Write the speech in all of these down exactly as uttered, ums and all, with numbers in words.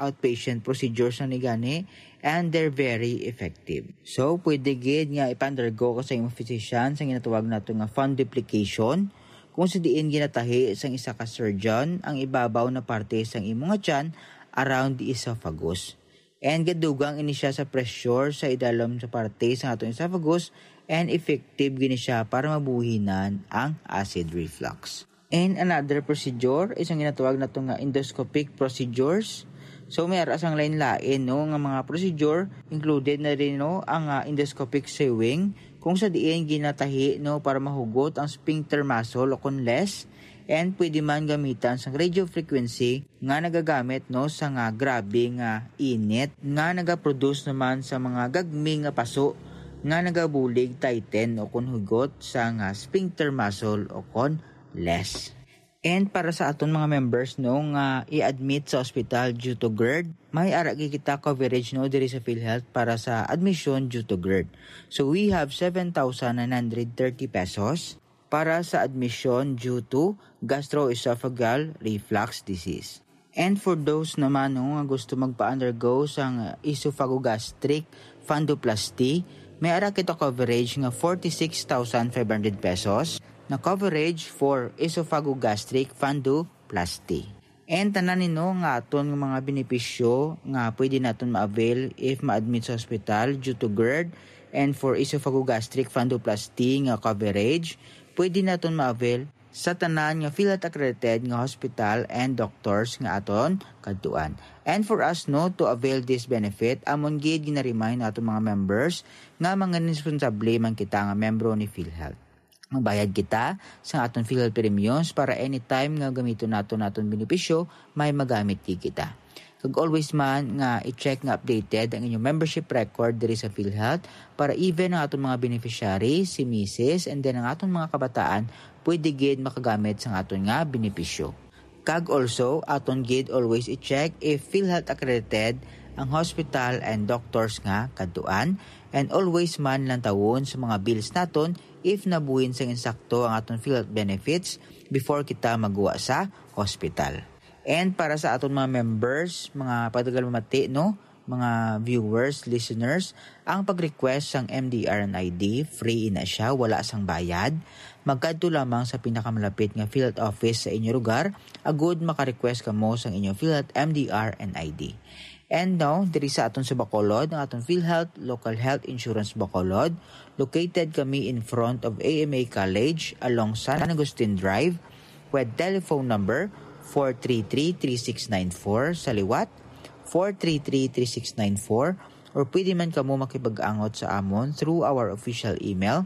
outpatient procedures na ni gani, and they're very effective. So, pwede gid nga ipa-undergo ka sa imong physician sa ginatawag nato nga funduplication, kung sa diin ginatahi sang isa ka surgeon ang ibabaw na parte sang imong tiyan around the esophagus. And gadugang ini siya sa pressure sa idalom sa parte sa atong esophagus, and effective gini siya para mabuhinan ang acid reflux. And another procedure is ang ginatawag nato nga endoscopic procedures. So may ara sang lain-lain no nga mga procedure, included na rin no ang uh, endoscopic sewing, kung sa diin ginatahi no para mahugot ang sphincter muscle o conless, and pwede man gamitan sa radio frequency nga nagagamit no sa nga grabe nga init nga nagaproduce naman sa mga gagming nga paso nga nagabulig tighten o kon hugot sa nga sphincter muscle o kon less. And para sa aton mga members no nga i-admit sa hospital due to GERD, may ara kita coverage no diri sa PhilHealth para sa admission due to GERD. So we have seven thousand nine hundred thirty pesos para sa admission due to gastroesophageal reflux disease. And for those naman no nga gusto magpa-undergo sa esophagogastric fundoplasty, may ara kita coverage nga forty-six thousand five hundred pesos na coverage for esophagogastric fundoplasty. And tanan nino nga aton nga mga benepisyo nga pwede naton ma-avail if ma-admit sa hospital due to GERD, and for esophagogastric fundoplasty nga coverage pwede naton ma-avail sa tanan nga PhilHealth accredited nga hospital and doctors nga aton kadtuan. And for us no to avail this benefit, amon gid gina-remind nato mga members nga mga responsable man kita nga membro ni PhilHealth. Magbayad kita sa aton PhilHealth premiums para anytime nga gamiton nato naton benepisyo may magamit kita. Kag always man nga i-check nga updated ang inyong membership record diri sa PhilHealth para even ang aton mga beneficiary, si Missus and then ang aton mga kabataan pwede gid makagamit sa aton nga benepisyo. Kag also aton gid always i-check if PhilHealth accredited ang hospital and doctors nga kadtuan, and always man lang tawon sa mga bills naton if nabuhin sa insakto ang aton PhilHealth benefits before kita magwa sa hospital. And para sa aton mga members, mga padagal mamati no, mga viewers, listeners, ang pag-request sang M D R and I D, free na siya, wala sang bayad. Magkadto lamang sa pinakamalapit nga PhilHealth office sa inyong lugar, agud maka-request kamo sang inyong PhilHealth M D R and I D. And now, diri sa aton sa Bacolod, ang aton PhilHealth Local Health Insurance Bacolod, located kami in front of A M A College along San Agustin Drive, with telephone number four three three, three six nine four sa liwat, four three three, three six nine four, or pwede man kamo makipag-angot sa amon through our official email,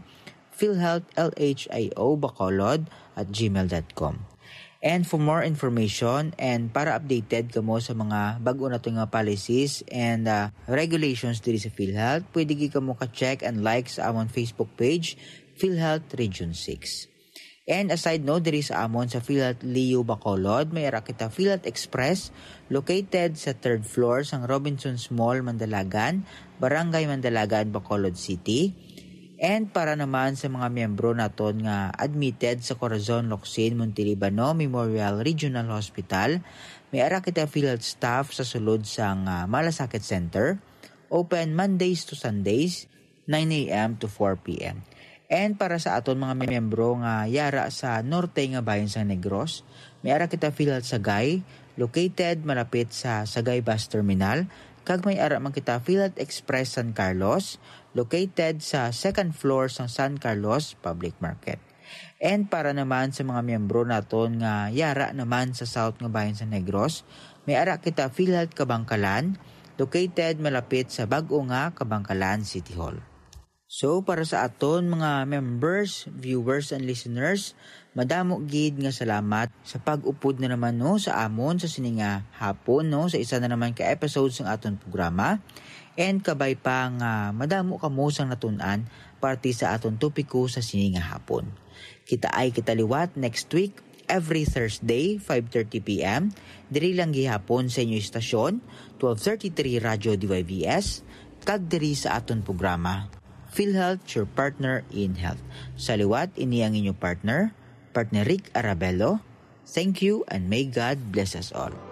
philhealthlhio.bacolod at gmail dot com. And for more information and para updated kamo sa mga bago nato nga policies and uh, regulations diri sa PhilHealth, pwede gi kamo ka-check and like sa amon Facebook page, PhilHealth Region six. And aside no, diri sa amon sa PhilHealth Leo Bacolod, may ara kita PhilHealth Express located sa third floor sang Robinsons Mall, Mandalagan, Barangay Mandalagan, Bacolod City. And para naman sa mga miyembro naton nga admitted sa Corazon Locsin Montelibano Memorial Regional Hospital, may ara kita PhilHealth staff sa sulod sang uh, Malasakit Center, open Mondays to Sundays, nine a.m. to four p.m. And para sa aton mga miyembro nga yara sa norte nga bayan sa Negros, may ara kita PhilHealth Sagay, located malapit sa Sagay Bus Terminal, kag may ara man kita PhilHealth Express San Carlos, located sa second floor sa San Carlos Public Market. And para naman sa mga miyembro naton nga yara naman sa south nga bayan sa Negros, may ara kita PhilHealth Kabangkalan, located malapit sa bag-o nga Kabangkalan City Hall. So para sa aton mga members, viewers and listeners, madamo gid nga salamat sa pag-upod na naman no sa amon sa sininga hapon no sa isa na naman ka episodes ng aton programa. And kabay pa nga madamo kamo sang natun-an parte sa aton topiko sa sininga hapon. Kita ay kitaliwat next week every Thursday five thirty p.m. diri lang gihapon sa inyong istasyon twelve thirty-three Radyo D Y V S kag diri sa aton programa PhilHealth, your partner in health. Sa liwat, ini ang inyong partner, partner Rick Arabello. Thank you and may God bless us all.